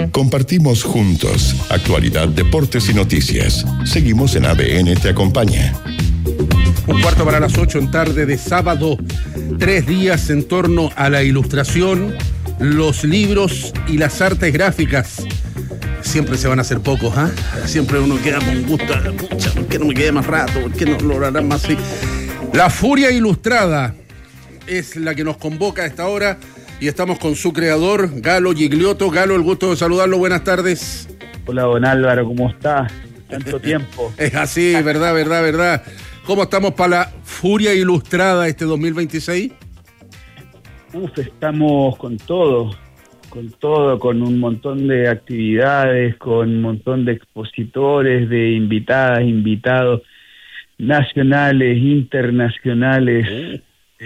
compartimos juntos actualidad, deportes y noticias. Seguimos en ADN Te Acompaña. 7:15 en tarde de sábado. 3 días en torno a la ilustración, los libros y las artes gráficas. Siempre se van a hacer pocos, ¿ah? Siempre uno queda con gusto. Pucha, ¿por qué no me quede más rato? ¿Por qué no lo harán más así? La Furia Ilustrada es la que nos convoca a esta hora y estamos con su creador, Galo Gigliotto. Galo, el gusto de saludarlo. Buenas tardes. Hola, don Álvaro, ¿cómo está? Tanto tiempo. Es así, verdad. ¿Cómo estamos para la Furia Ilustrada este 2026? Estamos con todo, con un montón de actividades, con un montón de expositores, de invitadas, invitados, nacionales, internacionales.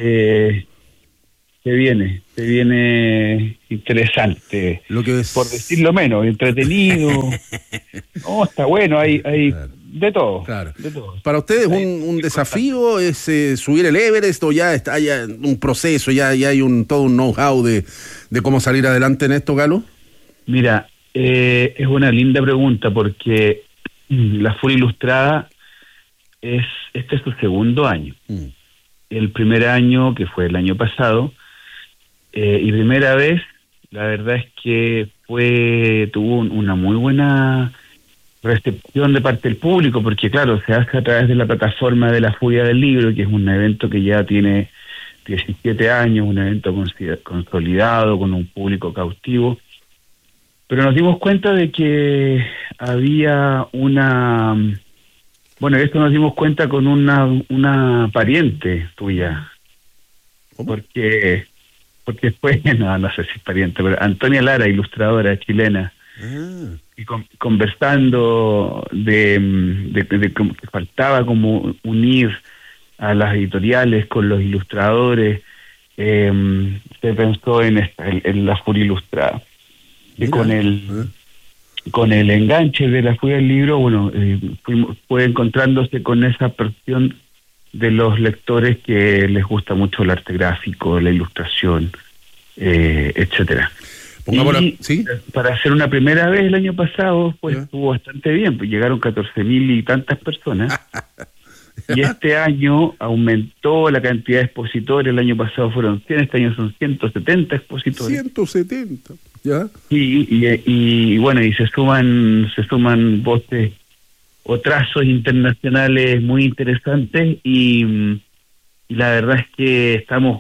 Se viene interesante, lo que es... por decirlo menos, entretenido. No, está bueno, hay claro. De todo. Claro. De todo. ¿Para ustedes un desafío es subir el Everest o ya está ya un proceso, ya hay todo un know-how de cómo salir adelante en esto, Galo? Mira, es una linda pregunta porque la Furia Ilustrada este es su segundo año. El primer año, que fue el año pasado, y primera vez, la verdad es que tuvo una muy buena recepción de parte del público, porque claro, se hace a través de la plataforma de la Furia del Libro, que es un evento que ya tiene 17 años, un evento consolidado, con un público cautivo, pero nos dimos cuenta de que había esto nos dimos cuenta con una pariente tuya. ¿Cómo? Porque fue, no sé si es pariente, pero Antonia Lara, ilustradora chilena, y conversando de que faltaba como unir a las editoriales con los ilustradores, se pensó en la Furia Ilustrada. Y con el enganche de la Furia del Libro, fue encontrándose con esa porción de los lectores que les gusta mucho el arte gráfico, la ilustración, etcétera. ¿Sí? Para hacer una primera vez el año pasado, pues estuvo bastante bien, pues llegaron 14.000 y tantas personas. Y este año aumentó la cantidad de expositores. El año pasado fueron 100, este año son 170 expositores. 170, ¿ya? Y se suman voces o trazos internacionales muy interesantes y la verdad es que estamos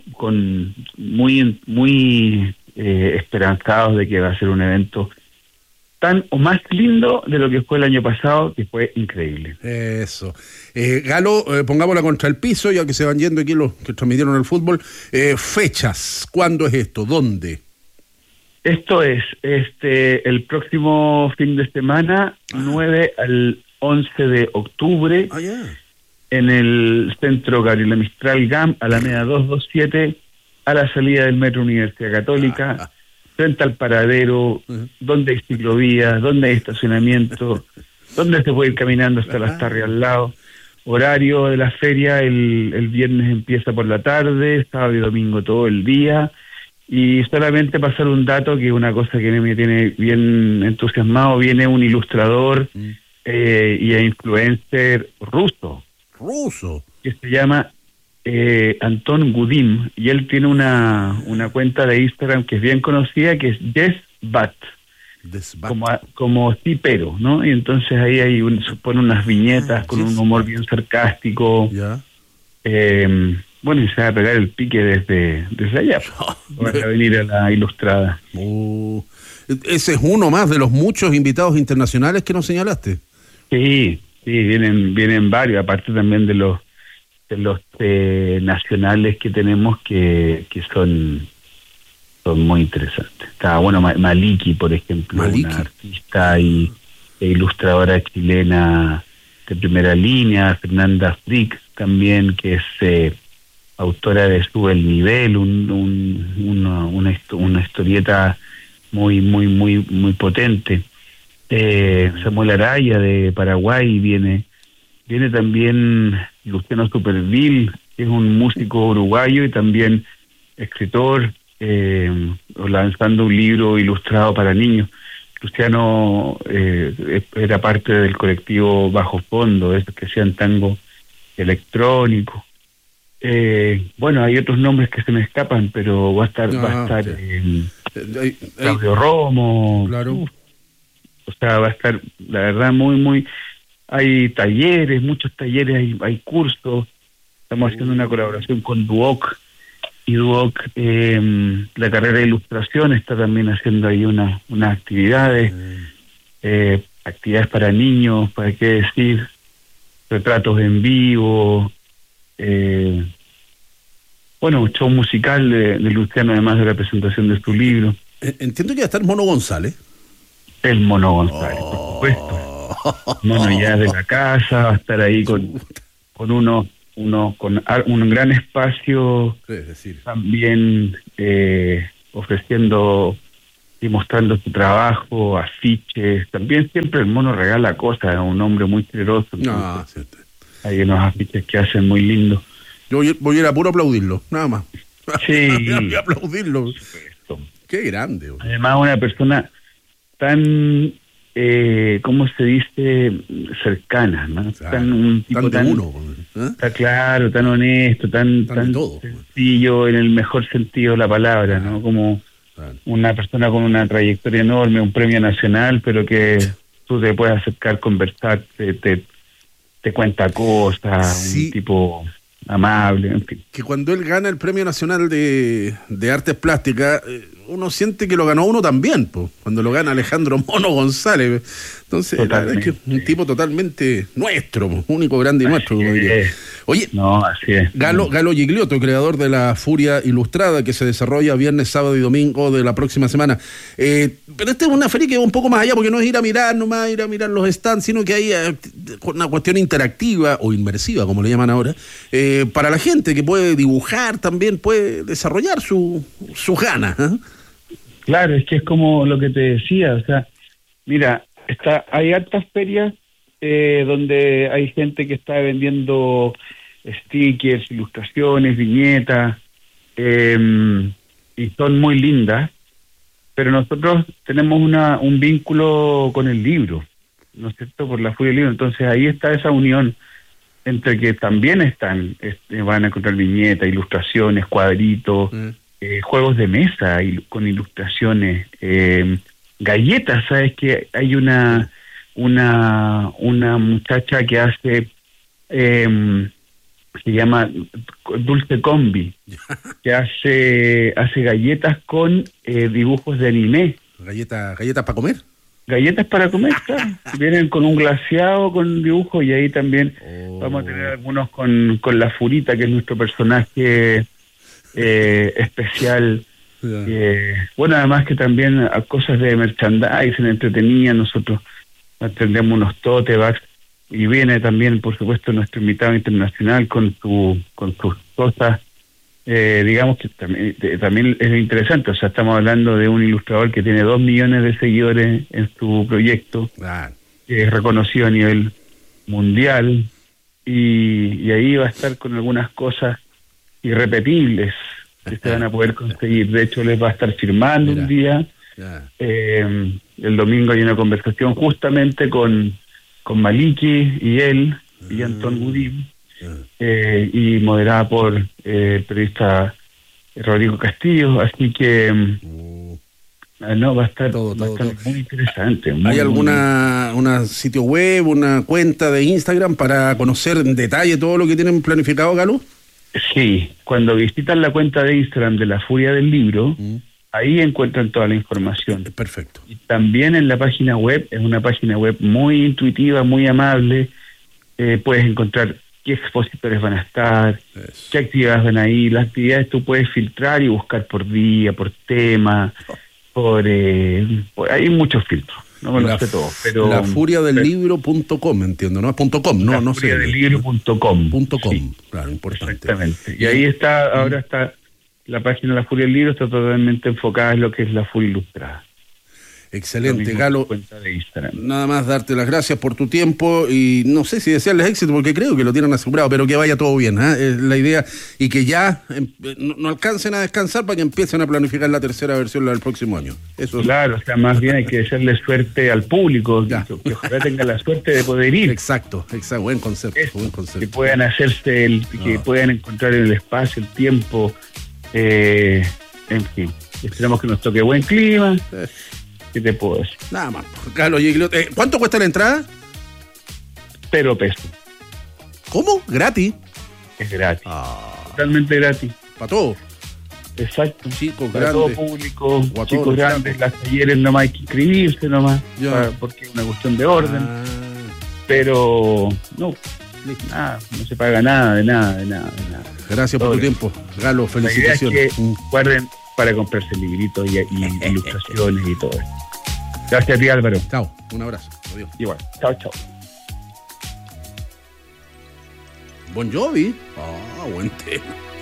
muy esperanzados de que va a ser un evento tan o más lindo de lo que fue el año pasado, que fue increíble. Eso. Galo, pongámosla contra el piso, ya que se van yendo aquí los que transmitieron el fútbol. Fechas, ¿cuándo es esto? ¿Dónde? Esto es el próximo fin de semana, 9 al 11 de octubre, en el Centro Gabriela Mistral GAM, Alameda 227, a la salida del Metro Universidad Católica, frente al paradero, donde hay ciclovías, donde hay estacionamiento, donde se puede ir caminando hasta las Tarrias al lado. Horario de la feria, el viernes empieza por la tarde, sábado y domingo todo el día. Y solamente pasar un dato, que es una cosa que me tiene bien entusiasmado: viene un ilustrador y influencer ruso, que se llama Anton Gudim, y él tiene una cuenta de Instagram que es bien conocida, que es Desbat, como sí pero, ¿no? Y entonces ahí supone unas viñetas con un humor bien sarcástico. Y se va a pegar el pique desde allá. Van a venir a la Ilustrada. Ese es uno más de los muchos invitados internacionales que nos señalaste. Sí, vienen varios, aparte también de los nacionales que tenemos que son muy interesantes. Está Maliki, por ejemplo, una artista e ilustradora chilena de primera línea. Fernanda Frick también, que es autora de Sube el Nivel, una historieta muy potente. Samuel Araya de Paraguay viene también. Luciano Superville, que es un músico uruguayo y también escritor, lanzando un libro ilustrado para niños. Luciano era parte del colectivo Bajo Fondo, esos que hacían tango electrónico. Bueno, hay otros nombres que se me escapan, pero va a estar Claudio Romo. Claro. O sea, va a estar, la verdad, muy, muy... Hay talleres, muchos talleres, hay cursos. Estamos haciendo una colaboración con Duoc. Y Duoc, la carrera de ilustración, está también haciendo ahí unas actividades. Actividades para niños, para qué decir, retratos en vivo. Bueno, un show musical de Luciano, además de la presentación de su libro. Entiendo que va a estar Mono González. El Mono González, por supuesto. Mono ya de la casa, va a estar ahí con un gran espacio, es decir, también ofreciendo y mostrando su trabajo, afiches. También siempre el Mono regala cosas, es un hombre muy generoso. Hay unos afiches que hacen muy lindos. Yo voy a ir a puro aplaudirlo, nada más. Sí. Voy a aplaudirlo. Qué grande. Además, una persona tan, ¿cómo se dice? Cercana, ¿no? Claro, un tipo tan de uno. Está claro, tan honesto, tan todo, sencillo en el mejor sentido de la palabra, ¿no? Como una persona con una trayectoria enorme, un premio nacional, pero que tú te puedes acercar, conversar, te cuenta cosas, sí. Un tipo amable, en fin. Que cuando él gana el Premio Nacional de Artes Plásticas, uno siente que lo ganó uno también, pues, cuando lo gana Alejandro Mono González. Entonces, la verdad es que es un tipo totalmente nuestro, único, grande y nuestro, como diría. Oye, así es. Galo Gigliotto, creador de la Furia Ilustrada, que se desarrolla viernes, sábado y domingo de la próxima semana. Pero esta es una feria que va un poco más allá, porque no es ir a mirar nomás, ir a mirar los stands, sino que hay una cuestión interactiva o inmersiva, como le llaman ahora, para la gente que puede dibujar también, puede desarrollar sus ganas. Claro, es que es como lo que te decía, o sea, mira, hay hartas ferias donde hay gente que está vendiendo stickers, ilustraciones, viñetas, y son muy lindas, pero nosotros tenemos un vínculo con el libro, ¿no es cierto?, por la Furia del Libro. Entonces ahí está esa unión entre que también van a encontrar viñetas, ilustraciones, cuadritos, juegos de mesa con ilustraciones, galletas. Sabes que hay una muchacha que hace, se llama Dulce Combi, que hace galletas con dibujos de anime. ¿Galletas para comer? Galletas para comer, claro. Vienen con un glaseado, con dibujo, y ahí también vamos a tener algunos con la Furita, que es nuestro personaje especial. Bueno, además que también a cosas de merchandising, entretenida, nosotros tendremos unos tote bags, y viene también, por supuesto, nuestro invitado internacional con sus cosas. Digamos que también es interesante, o sea, estamos hablando de un ilustrador que tiene 2 millones de seguidores en su proyecto, que es reconocido a nivel mundial, y ahí va a estar con algunas cosas irrepetibles que se van a poder conseguir. De hecho, les va a estar firmando un día. El domingo hay una conversación justamente con Maliki y él y Antón Gudim, y moderada por el periodista Rodrigo Castillo, así que va a estar muy interesante. ¿Hay alguna sitio web, una cuenta de Instagram para conocer en detalle todo lo que tienen planificado, Galo? Sí, cuando visitan la cuenta de Instagram de la Furia del Libro, ahí encuentran toda la información. Perfecto. Y también en la página web, es una página web muy intuitiva, muy amable. Puedes encontrar qué expositores van a estar, qué actividades van a ir. Las actividades tú puedes filtrar y buscar por día, por tema, hay muchos filtros. No me lo sé todo, pero lafuriadelibro.com, entiendo, ¿no? .com, no sé. lafuriadelibro.com. Sí. Claro, importante. Exactamente. Y ahí ahora está la página de La Furia del Libro, está totalmente enfocada en lo que es la Furia Ilustrada. Excelente, Galo. Cuenta de Instagram. Nada más darte las gracias por tu tiempo y no sé si desearles éxito porque creo que lo tienen asegurado, pero que vaya todo bien, es la idea, y que ya no alcancen a descansar para que empiecen a planificar la tercera versión, la del próximo año. Eso. Claro, o sea, más bien hay que desearle suerte al público, que ojalá tenga la suerte de poder ir. Exacto, buen concepto, buen concepto. Que puedan hacerse, que puedan encontrar el espacio, el tiempo, en fin. Esperamos que nos toque buen clima. ¿Qué te puedo decir? Nada más. Galo Gigliotti, ¿cuánto cuesta la entrada? 0 pesos. ¿Cómo? ¿Gratis? Es gratis. Totalmente gratis. ¿Para todo? Exacto. Chicos para grandes. todo público, chicos grandes. Las talleres nomás hay que inscribirse nomás, porque es una cuestión de orden. Pero no se paga nada, de nada. Gracias por tu tiempo. Galo, felicitaciones. La idea es que guarden para comprarse libritos y ilustraciones y todo eso. Gracias a ti, Álvaro. Chao, un abrazo. Adiós. Igual. Chao. Bon Jovi. Buen tema.